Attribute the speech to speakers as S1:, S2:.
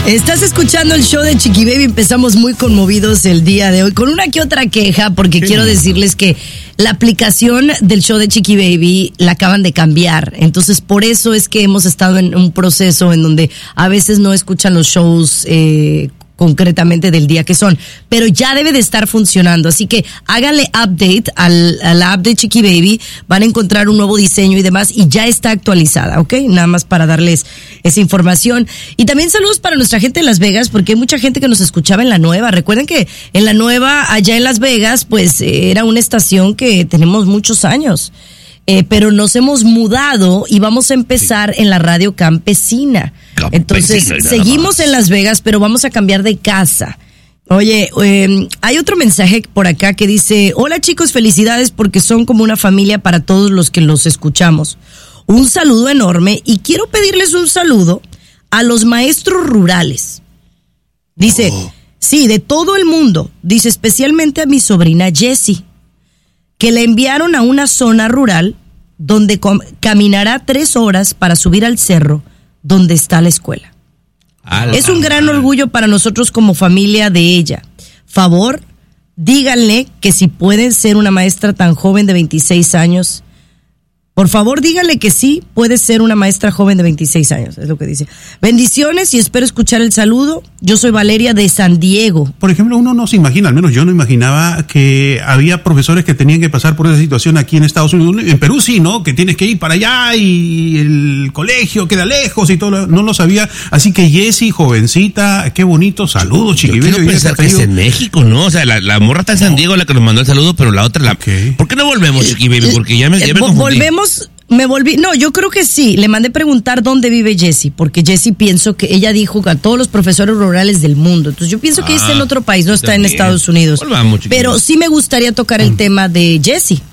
S1: Estás escuchando el show de Chiqui Baby. Empezamos muy conmovidos el día de hoy con una que otra queja, porque quiero decirles que la aplicación del show de Chiqui Baby la acaban de cambiar. Entonces, por eso es que hemos estado en un proceso en donde a veces no escuchan los shows concretamente del día que son, pero ya debe de estar funcionando, así que háganle update a la app de Chiqui Baby, van a encontrar un nuevo diseño y demás, y ya está actualizada, ¿ok? Nada más para darles esa información. Y también saludos para nuestra gente de Las Vegas, porque hay mucha gente que nos escuchaba en La Nueva. Recuerden que en La Nueva, allá en Las Vegas, pues era una estación que tenemos muchos años, pero nos hemos mudado y vamos a empezar en la radio campesina. Entonces, seguimos en Las Vegas, pero vamos a cambiar de casa. Oye, hay otro mensaje por acá que dice: hola chicos, felicidades porque son como una familia para todos los que los escuchamos. Un saludo enorme, y quiero pedirles un saludo a los maestros rurales. Dice, sí, de todo el mundo. Dice, especialmente a mi sobrina Jessie, que le enviaron a una zona rural donde caminará 3 horas para subir al cerro donde está la escuela. Es un gran orgullo para nosotros como familia de ella. Favor, díganle que si pueden ser una maestra tan joven de 26 años. Por favor, díganle que sí puede ser una maestra joven de 26 años, es lo que dice. Bendiciones y espero escuchar el saludo. Yo soy Valeria de San Diego.
S2: Por ejemplo, uno no se imagina, al menos yo no imaginaba que había profesores que tenían que pasar por esa situación aquí en Estados Unidos. En Perú sí, ¿no? Que tienes que ir para allá y el colegio queda lejos y todo. No lo sabía. Así que Jessie, jovencita, qué bonito. Saludos, Chiqui Baby.
S3: Quiero pensar que es en México, ¿no? O sea, la morra está en San Diego, la que nos mandó el saludo, pero la otra, okay. ¿Por qué no volvemos, Chiqui Baby? Porque ya me confundí.
S1: No, yo creo que sí. Le mandé preguntar dónde vive Jessie, porque Jessie pienso que ella dijo a todos los profesores rurales del mundo. Entonces yo pienso que está en otro país, no está en Estados Unidos. Volvamos, pero sí me gustaría tocar el tema de Jessie.